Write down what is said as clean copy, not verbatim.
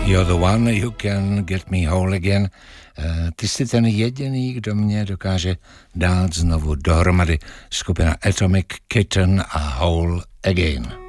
You're the one who can get me whole again. Ty jsi ten jediný, kdo mě dokáže dát znovu dohromady. Skupina Atomic Kitten a Whole Again.